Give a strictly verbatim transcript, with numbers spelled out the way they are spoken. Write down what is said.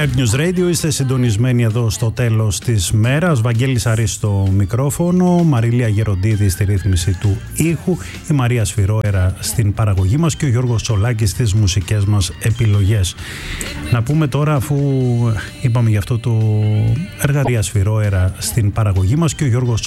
Live News Radio, είστε συντονισμένοι εδώ στο τέλος της μέρας. Βαγγέλης Αρής στο μικρόφωνο, Μαρίλια Γεροντίδη στη ρύθμιση του ήχου, η Μαρία Σφυρόερα στην παραγωγή μας και ο Γιώργος Τσολάκης στις μουσικές μας επιλογές. Να πούμε τώρα, αφού είπαμε για αυτό το εργαλείο Σφυρόερα στην παραγωγή μας και ο Γιώργος